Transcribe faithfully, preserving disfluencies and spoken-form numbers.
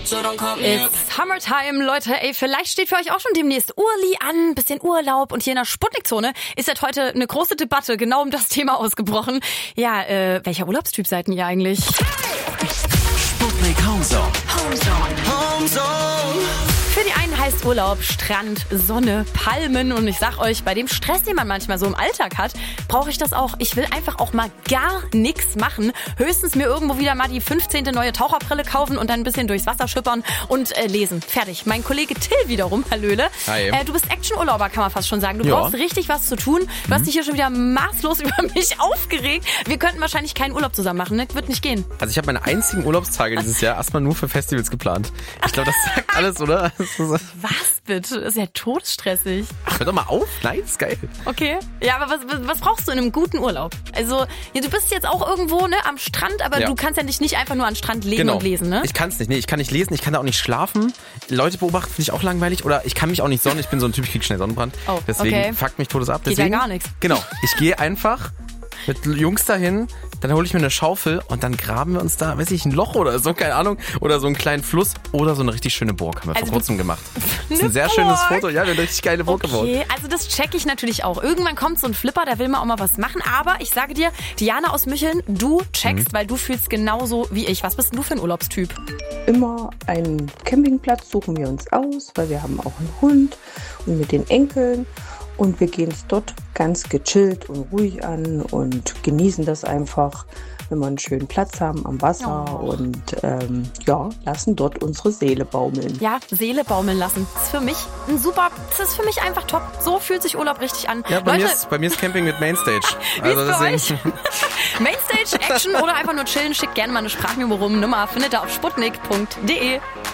It's Summertime, Leute. Ey, vielleicht steht für euch auch schon demnächst Urli an, bisschen Urlaub. Und hier in der Sputnikzone ist seit heute eine große Debatte genau um das Thema ausgebrochen. Ja, äh, welcher Urlaubstyp seid ihr eigentlich? Sputnik Homezone. Homezone. Homezone. Für die einen heißt Urlaub Strand, Sonne, Palmen. Und ich sag euch, bei dem Stress, den man manchmal so im Alltag hat, brauche ich das auch. Ich will einfach auch mal gar nichts machen. Höchstens mir irgendwo wieder mal die fünfzehnte neue Taucherbrille kaufen und dann ein bisschen durchs Wasser schippern und äh, lesen. Fertig. Mein Kollege Till wiederum, Hallöle. Hi. Äh, du bist Action-Urlauber, kann man fast schon sagen. Du Ja. brauchst richtig was zu tun. Du hast dich hier schon wieder maßlos über mich aufgeregt. Wir könnten wahrscheinlich keinen Urlaub zusammen machen, ne? Wird nicht gehen. Also ich habe meine einzigen Urlaubstage dieses Jahr erstmal nur für Festivals geplant. Ich glaube, das sagt alles, oder? Was bitte? Das ist ja todesstressig. Ach, hör doch mal auf. Nein, ist geil. Okay. Ja, aber was, was, was brauchst du in einem guten Urlaub? Also, ja, du bist jetzt auch irgendwo, ne, am Strand, aber Ja. du kannst ja dich nicht einfach nur an den Strand legen Genau. und lesen, ne? Ich kann es nicht. Nee, ich kann nicht lesen, ich kann da auch nicht schlafen. Leute beobachten finde ich auch langweilig. Oder ich kann mich auch nicht sonnen. Ich bin so ein Typ, ich krieg schnell Sonnenbrand. Oh, Deswegen okay. fuckt mich todes ab. Geht ja Deswegen, gar nichts. Genau. Ich gehe einfach mit Jungs dahin, dann hole ich mir eine Schaufel und dann graben wir uns da, weiß ich, ein Loch oder so, keine Ahnung, oder so einen kleinen Fluss oder so eine richtig schöne Burg haben wir Also vor du- kurzem gemacht. Das ist Eine ein sehr schönes Burg? Foto. Ja, wir haben eine richtig geile Burg gebaut. Okay, also das check ich natürlich auch. Irgendwann kommt so ein Flipper, der will mal auch mal was machen. Aber ich sage dir, Diana aus Mücheln, du checkst, weil du fühlst genauso wie ich. Was bist denn du für ein Urlaubstyp? Immer einen Campingplatz suchen wir uns aus, weil wir haben auch einen Hund und mit den Enkeln. Und wir gehen es dort ganz gechillt und ruhig an und genießen das einfach, wenn wir einen schönen Platz haben am Wasser Oh. und ähm, ja, lassen dort unsere Seele baumeln. Ja, Seele baumeln lassen. Das ist für mich ein super, das ist für mich einfach top. So fühlt sich Urlaub richtig an. Ja, bei, Leute, mir ist, bei mir ist Camping mit Mainstage. Wie ist für deswegen- Mainstage, Action oder einfach nur chillen, schickt gerne mal eine Sprachmemo rum. Nummer findet ihr auf sputnik punkt de.